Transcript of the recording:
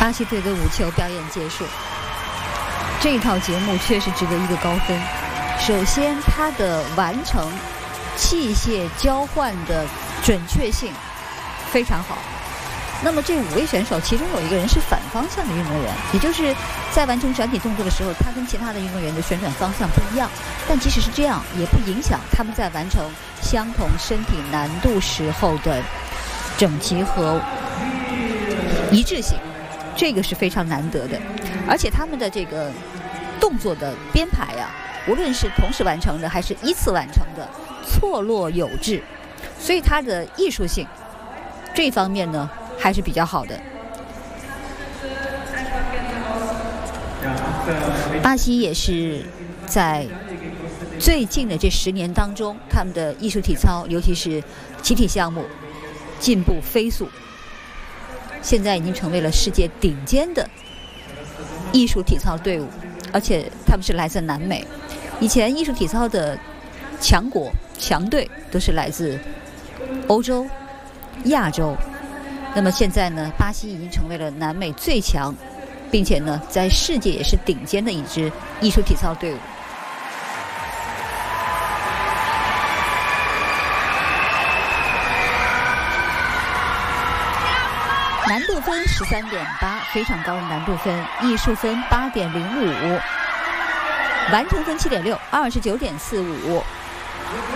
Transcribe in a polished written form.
巴西队的舞球表演结束，这一套节目确实值得一个高分。首先，它的完成器械交换的准确性非常好。那么这5位选手，其中有一个人是反方向的运动员，也就是在完成转体动作的时候，他跟其他的运动员的旋转方向不一样。但即使是这样，也不影响他们在完成相同身体难度时候的整齐和一致性，这个是非常难得的。而且他们的这个动作的编排啊，无论是同时完成的还是依次完成的，错落有致，所以它的艺术性这方面呢还是比较好的。巴西也是在最近的这10年当中，他们的艺术体操，尤其是集体项目进步飞速，现在已经成为了世界顶尖的艺术体操队伍，而且他们是来自南美。以前艺术体操的强国强队都是来自欧洲、亚洲，那么现在呢，巴西已经成为了南美最强，并且呢，在世界也是顶尖的一支艺术体操队伍。难度分13.8，非常高的难度分，艺术分8.05，完成分7.6，29.45。